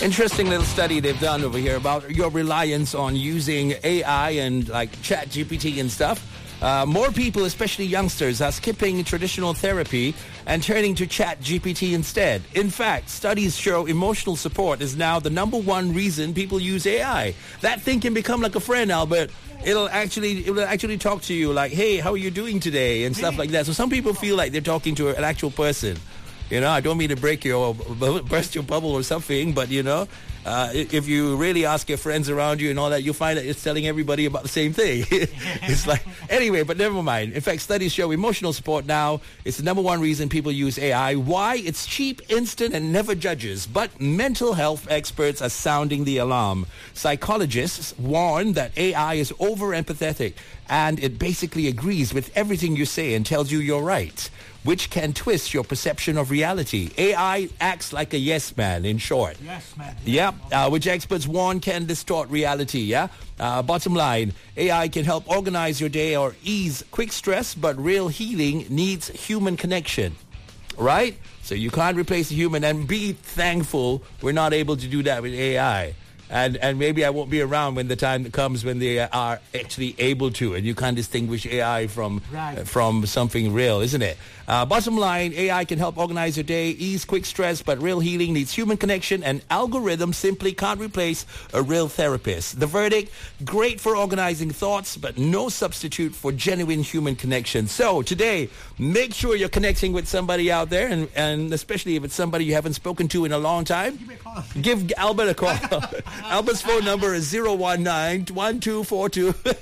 Interesting little study they've done over here about your reliance on using AI and like ChatGPT and stuff. More people, especially youngsters, are skipping traditional therapy and turning to ChatGPT instead. In fact, studies show emotional support is now the number one reason people use AI. That thing can become like a friend, Albert. It'll actually talk to you like, hey, how are you doing today? And stuff like that. So some people feel like they're talking to an actual person. You know, I don't mean to burst your bubble or something, but, if you really ask your friends around you and all that, you'll find that it's telling everybody about the same thing. It's like, anyway, but never mind. In fact, studies show emotional support now is the number one reason people use AI. Why? It's cheap, instant, and never judges. But mental health experts are sounding the alarm. Psychologists warn that AI is over-empathetic, and it basically agrees with everything you say and tells you you're right, which can twist your perception of reality. AI acts like a yes man, in short. Yes man. Yeah, which experts warn can distort reality, yeah? Bottom line, AI can help organize your day or ease quick stress, but real healing needs human connection, right? So you can't replace a human, and be thankful we're not able to do that with AI. And maybe I won't be around when the time comes when they are actually able to, and you can't distinguish AI from something real, isn't it? Bottom line, AI can help organize your day, ease quick stress, but real healing needs human connection, and algorithms simply can't replace a real therapist. The verdict, great for organizing thoughts, but no substitute for genuine human connection. So today, make sure you're connecting with somebody out there, and especially if it's somebody you haven't spoken to in a long time, give Albert a call. Albert's phone number is 019-1242.